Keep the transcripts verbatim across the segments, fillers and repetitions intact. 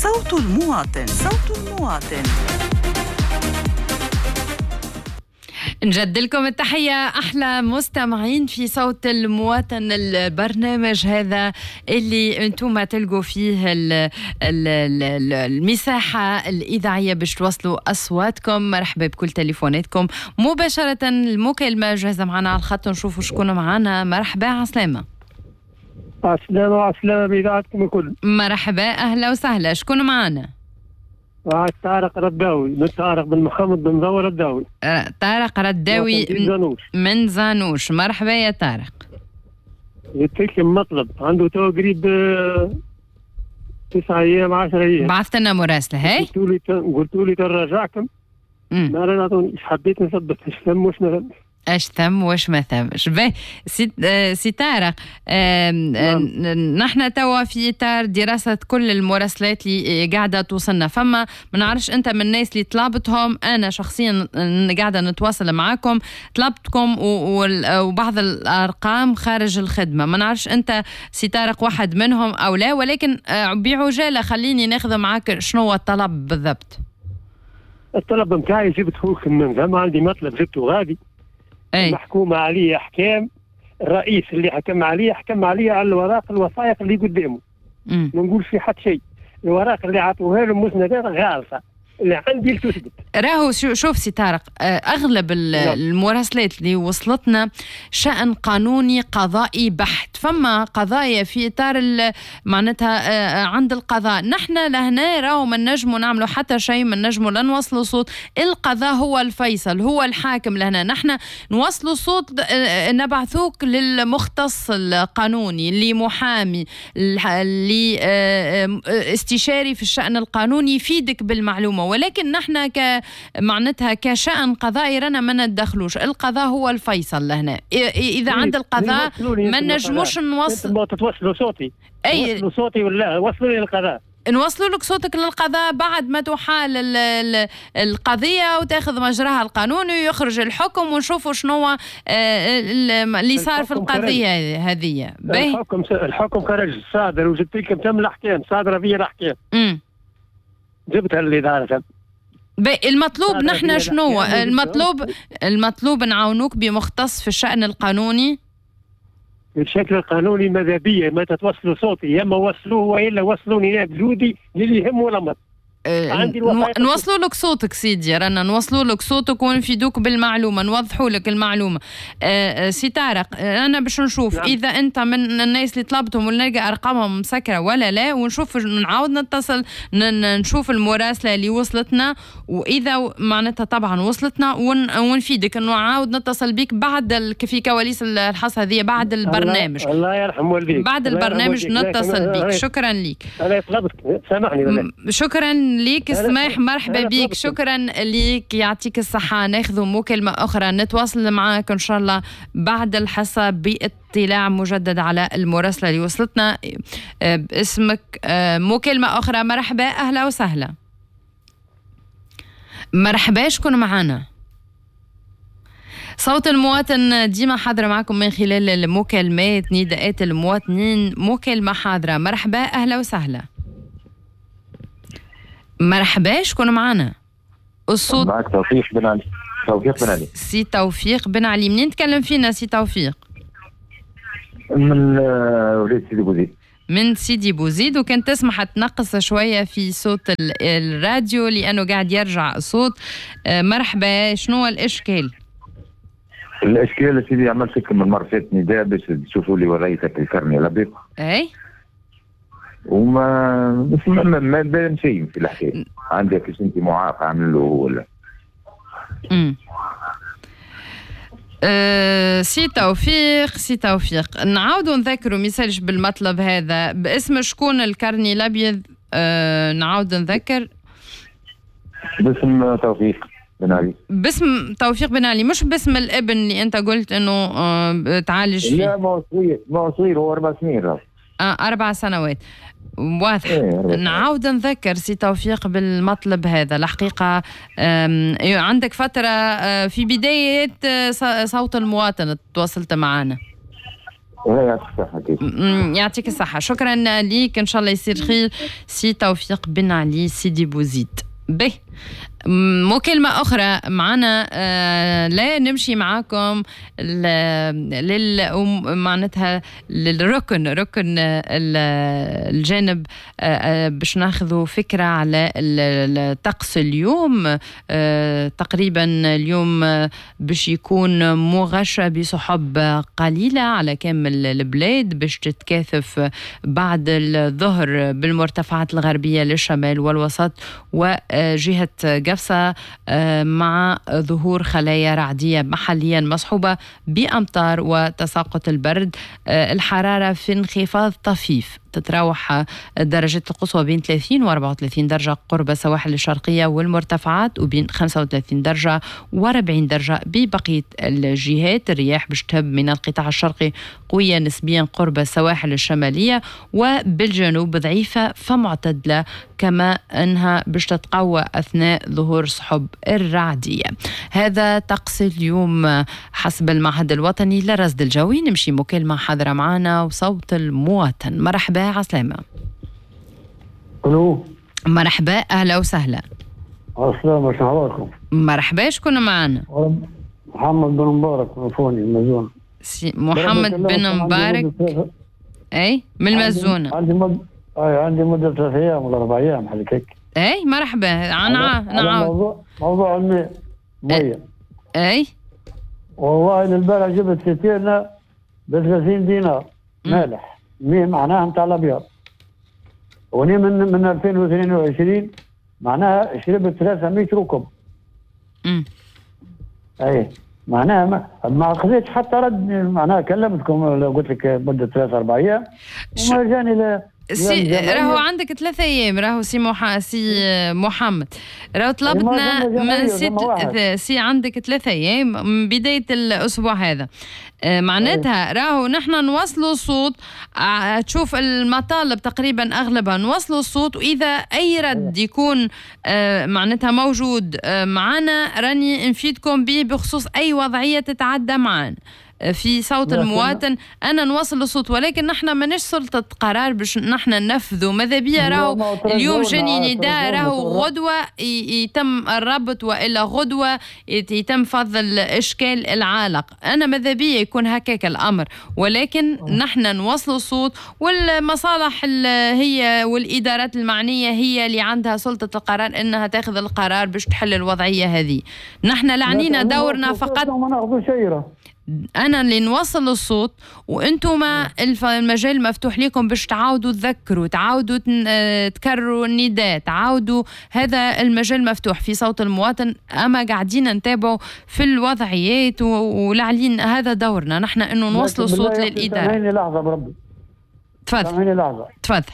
صوت المواطن. صوت المواطن. نجد لكم التحية أحلى مستمعين في صوت المواطن، البرنامج هذا اللي أنتم تلقوا فيه ال ال ال المساحة الإذاعية باش توصلوا أصواتكم. مرحبا بكل تليفوناتكم مباشرة. المكالمة جاهزة معنا على الخط، نشوفوا شكون معنا. مرحبا، عسلامة. عسلامة عسلامة بإذاعتكم الكل. مرحبا، أهلا وسهلا. شكون معنا؟ طارق رداوي من طارق بن محمد بن ضوى رداوي. طارق رداوي من زانوش. من زانوش. مرحبا يا طارق. يتكلم مطلب عنده تو قريب تسعة أيام عشر أيام. بعثت لنا مراسلة هاي. قلتوا لي قلتوا لي تراجعكم. ما أنا حبيت نثبت إيش ثم وإيش ما اش ثم واش ما ثمش. باهي سي آه سي طارق، آه آه نحن توا في اطار دراسه كل المراسلات اللي قاعده توصلنا. فما ما نعرفش انت من الناس اللي طلبتهم، انا شخصيا قاعده نتواصل معاكم، طلبتكم وبعض الارقام خارج الخدمه. ما نعرفش انت سي طارق واحد منهم او لا، ولكن آه بعجاله خليني ناخذ معاك شنو هو الطلب بالضبط. الطلب نتاعي جبت خوك من زمان، عندي مطلب جبته غادي. أي. محكومة عليه أحكام، الرئيس اللي حكم عليه حكم عليه على الوراق الوثائق اللي قدامه. ما نقول في حد شيء، الوراق اللي عطوها له مسندات غالصة اللي عندي تثبت. راهو شوف سي طارق، اغلب المراسلات اللي وصلتنا شأن قانوني قضائي بحت. فما قضايا في اطار معناتها عند القضاء، نحن لهنا راهو ما نجموا نعملوا حتى شيء، ما نجموا لا نوصلوا صوت. القضاء هو الفيصل، هو الحاكم لهنا. نحن نوصلوا صوت، نبعثوك للمختص القانوني، اللي محامي، اللي استشاري في الشأن القانوني يفيدك بالمعلومة. ولكن نحن ك معناتها كشأن قضائي رانا ما ندخلوش. القضاء هو الفيصل لهنا. إذا عند القضاء ما نجموش نوصل. ما تتوصلوا صوتي. أي توصلوا صوتي ولا وصلوا لي القضاء. نوصلوا لك صوتك للقضاء بعد ما تحال القضية وتاخذ مجراها القانوني ويخرج الحكم، ونشوفوا شنو اللي صار في القضية هذه. الحكم الحكم خرج صادر، وجبت لكم تم الأحكام صادرة فيه الأحكام. امم جبتها للإدارة. المطلوب نحن شنو؟ المطلوب المطلوب نعاونوك بمختص في الشأن القانوني. بالشكل القانوني ماذا بيا ما تتوصلوا صوتي، يا اما وصلوه والا وصلوني انا بجودي اللي يهمه الامر. أه نوصلوا لك صوتك سيدي، رانا نوصلوا لك صوتك ونفيدوك بالمعلومه، نوضحوا لك المعلومه. أه سي طارق، انا باش نشوف نعم. اذا انت من الناس اللي طلبتهم ونلقى ارقامهم مسكره ولا لا، ونشوف نعاود نتصل نشوف المراسله اللي وصلتنا، واذا معناتها طبعا وصلتنا ون ونفيدك انه نعاود نتصل بك بعد في كواليس الحصه هذه بعد البرنامج. الله, الله يرحم والديك. بعد البرنامج نتصل بك. شكرا لك. انا طلبت سامحني. شكرا ليك سماح، مرحبا بيك. شكرا ليك، يعطيك الصحة. ناخذ مكالمة أخرى نتواصل معك إن شاء الله بعد الحصة باطلاع مجدد على المراسلة اللي وصلتنا باسمك. مكالمة أخرى. مرحبا، أهلا وسهلا. مرحبا، شكون معنا؟ صوت المواطن ديما حاضرة معكم من خلال المكالمات، نداءات المواطنين، مكالمة حاضرة. مرحبا، أهلا وسهلا. مرحبا، شكون معنا؟ الصوت معك توفيق بن علي. توفيق بن علي. سي توفيق بن علي. منين تكلم فينا سي توفيق؟ من وليد سيدي بوزيد. من سيدي بوزيد. وكان تسمح تنقص شوية في صوت الراديو لأنه قاعد يرجع الصوت. مرحبا، شنو الإشكال؟ الإشكال سيدي عملت لكم المرة فاتت نداء باش تشوفوا لي وريتك الكرني الأبيض. أي وما بس ما ما بان شيء في الحكايه. عندك كيش انت معاق عامل له ولا امم أه سي توفيق سي توفيق نعاودوا نذكروا ميسالش بالمطلب هذا باسم شكون الكرني الابيض. أه نعاود نذكر باسم توفيق بن علي. باسم توفيق بن علي، مش باسم الابن اللي انت قلت انه أه تعالج فيه. لا ما هو صغير، ما هو صغير، هو اربع سنين. آه اربع سنوات. واضح. إيه نعاود نذكر سي توفيق بالمطلب هذا. الحقيقة عندك فترة في بداية صوت المواطن تواصلت معنا. يعطيك الصحة. يعطيك الصحة، شكرا ليك، إن شاء الله يصير خير. سي توفيق بن علي سيدي بوزيد. به مكالمة أخرى معنا. آه لا نمشي معاكم لل معناتها للركن ركن الجانب آه باش ناخذوا فكرة على الطقس اليوم. آه تقريبا اليوم باش يكون مغشى بسحب قليلة على كامل البلاد، باش تتكاثف بعد الظهر بالمرتفعات الغربية للشمال والوسط وجهة قفصة مع ظهور خلايا رعدية محليا مصحوبة بأمطار وتساقط البرد. الحرارة في انخفاض طفيف، تتراوح درجة القصوى بين ثلاثين و أربعة وثلاثين درجة قرب السواحل الشرقية والمرتفعات، وبين خمسة وثلاثين درجة و أربعين درجة ببقية الجهات. الرياح باش تهب من القطاع الشرقي قوية نسبيا قرب السواحل الشمالية، وبالجنوب ضعيفة فمعتدلة، كما أنها باش تتقوى أثناء ظهور سحب الرعدية. هذا طقس اليوم حسب المعهد الوطني للرصد الجوي. نمشي مكالمة حاضرة معنا وصوت المواطن. مرحبا، عسلامة. الو مرحبا، اهلا وسهلا. عسلامة، شنو اخباركم؟ مرحبا، شكون معنا؟ محمد بن مبارك من فوني المزون. سي محمد بن مبارك. اي من المزونة. عندي مد اي عندي مدة ثلاث ايام ولا اربع ايام حاجة هيك. اي مرحبا، انا نعاود موضوع موضوع الماء مية. اي والله البارح جبت ستيرنا ب ثلاثين دينار مالح، مي معناها نتاع الابيض. وني من من ألفين واثنين وعشرين معناها شربت ثلاثمية ركب. امم اي معناها ما, ما خذيتش حتى رد، معناها كلمتكم لو قلت لك مده ثلاث اربع ايام وما جاني لا. سي راهو عندك ثلاثة ايام، راهو سي محا سي محمد راهو طلبتنا من ست سي عندك ثلاثة ايام من بدايه الاسبوع هذا. آه معناتها راهو نحن نوصلوا الصوت. آه تشوف المطالب تقريبا اغلبها نوصلوا الصوت، واذا اي رد يكون آه معناتها موجود آه معنا راني نفيدكم به بخصوص اي وضعيه تتعدى معنا في صوت المواطن. أنا نوصل الصوت، ولكن نحن ماناش سلطة قرار باش نحن ننفذوا. ماذا بيا راهو اليوم جاني نداء راهو غدوة يتم الربط، وإلا غدوة يتم فض الإشكال العالق. أنا ماذا بيا يكون هكاك الأمر، ولكن نحن نوصل الصوت، والمصالح هي والإدارات المعنية هي اللي عندها سلطة القرار إنها تاخذ القرار باش تحل الوضعية هذه. نحن لعنينا دورنا فقط. أنا اللي نوصل الصوت، وأنتم المجال مفتوح لكم باش تعاودوا تذكروا، تعاودوا تكرروا النداء، تعاودوا. هذا المجال مفتوح في صوت المواطن. أما قاعدين نتابعوا في الوضعيات ولعلين هذا دورنا نحن إنه نوصل الصوت للإدارة. سامحيني لحظة بربي. تفضل. سامحيني لحظة. تفضل.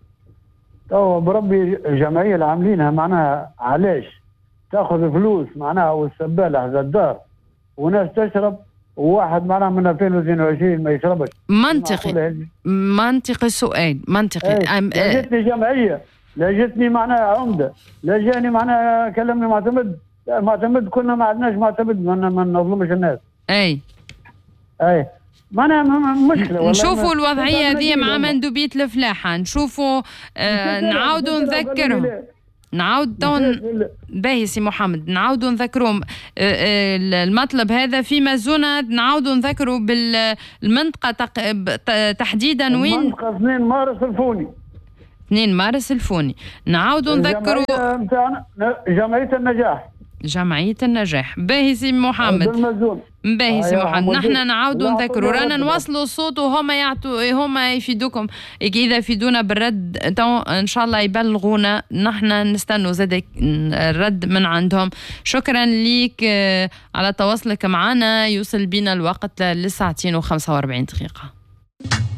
تو بربي الجمعية اللي عاملينها معناها علاش تاخذ فلوس معناها والسبالة على الدار وناس تشرب، وواحد معناها من ألفين واثنين وعشرين ما يشربش. منطقي منطقي السؤال منطقي. لا جتني جمعية، لا جتني معناها عمدة، لا جاني معناها كلمني معتمد. معتمد كنا ما عندناش معتمد، ما نظلمش الناس. اي اي معناها مشكلة. نشوفوا الوضعية هذه مع مندوبية الفلاحة، نشوفوا آه نعاودوا نذكرهم. نعاود دون باهي سي محمد نعاودوا نذكرهم المطلب هذا في مزونة. نعاودوا نذكروا بالمنطقة تحديدا وين؟ المنطقة اثنين مارس الفوني. اثنين مارس الفوني. نعاودوا نذكروا جمعية النجاح. جمعية النجاح. باهي سي محمد. بالمزون. باهي سي محمد. نحن نعاودوا نذكروا، رانا نوصلوا الصوت وهما يعطوا هما يفيدوكم. إذا يفيدونا بالرد إن شاء الله يبلغونا، نحن نستنوا زاد الرد من عندهم. شكرا ليك على تواصلك معنا. يوصل بنا الوقت للساعتين وخمسة وأربعين دقيقة.